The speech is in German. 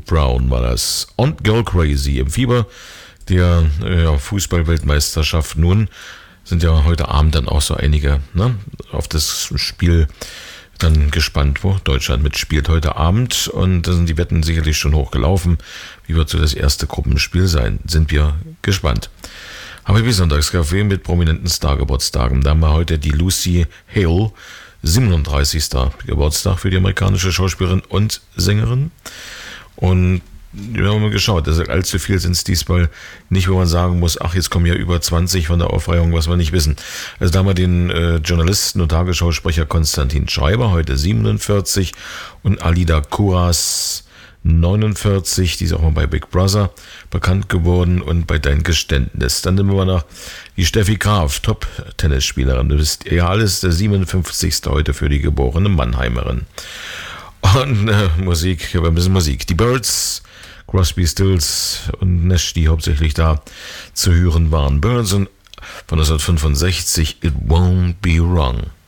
Brown war das. Und Girl Crazy im Fieber der Fußball-Weltmeisterschaft. Nun sind ja heute Abend dann auch so einige auf das Spiel dann gespannt, wo Deutschland mitspielt heute Abend. Und da sind die Wetten sicherlich schon hochgelaufen. Wie wird so das erste Gruppenspiel sein? Sind wir gespannt. Happy Sonntagscafé mit prominenten Stargeburtstagen. Da haben wir heute die Lucy Hale, 37. Geburtstag für die amerikanische Schauspielerin und Sängerin. Und wir haben mal geschaut, also allzu viel sind es diesmal nicht, wo man sagen muss, ach, jetzt kommen ja über 20 von der Aufreihung, was wir nicht wissen. Also da haben wir den Journalisten und Tagesschausprecher Konstantin Schreiber, heute 47, und Alida Kuras, 49, die ist auch mal bei Big Brother bekannt geworden und bei Dein Geständnis. Dann nehmen wir noch die Steffi Graf, Top-Tennisspielerin. Du bist ja alles der 57. heute für die geborene Mannheimerin. Und Musik, aber ein bisschen Musik. Die Byrds, Crosby, Stills und Nash, die hauptsächlich da zu hören waren. Byrds von 1965, It Won't Be Wrong.